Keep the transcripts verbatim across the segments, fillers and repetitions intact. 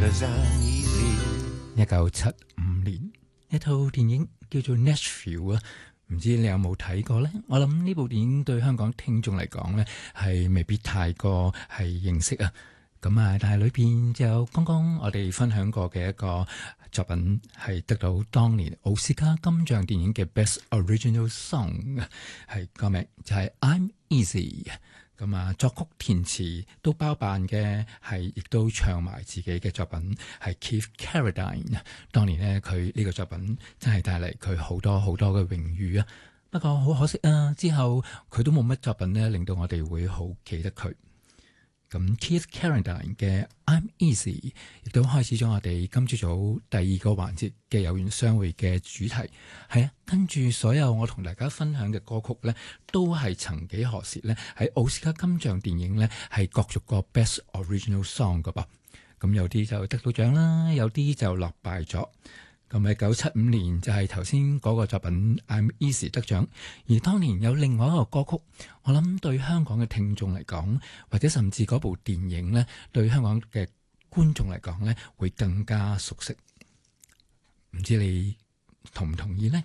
'cause I'm easy。 一九七五年一套電影叫做 Nashville 啊，唔知你有冇睇過呢？我諗呢部電影對香港聽眾嚟講呢，係未必太過係認識啊。咁啊，但係裏邊就有剛剛我哋分享過嘅一個作品，係得到當年奧斯卡金像電影嘅 Best Original Song， 係個名就係 I'm Easy。咁啊，作曲填詞都包辦嘅係，亦都唱埋自己嘅作品係 Keith Carradine。當年呢，佢呢個作品真係帶嚟佢好多好多嘅榮譽啊！不過好可惜啊，之後佢都冇乜作品呢令到我哋會好記得佢。咁 Keith Carradine 嘅 I'm Easy 亦都開始咗我哋今朝早第二個環節嘅有緣相會嘅主題。係啊，跟住所有我同大家分享嘅歌曲呢，都係曾幾何時呢喺奧斯卡金像電影呢係角逐過 Best Original Song 噶噃。咁有啲就得到獎啦，有啲就落敗咗。咁喺一九七五年就係頭先嗰個作品 I'm Easy 得獎，而當年有另外一個歌曲，我諗對香港嘅聽眾嚟講，或者甚至嗰部電影呢，對香港嘅觀眾嚟講呢，會更加熟悉。唔知你同唔同意呢？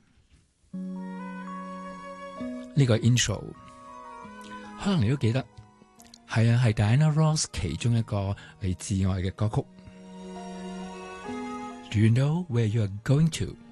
呢個 intro 可能你都記得，係啊，係 Diana Ross 其中一個你至愛嘅歌曲。Do you know where you are going to?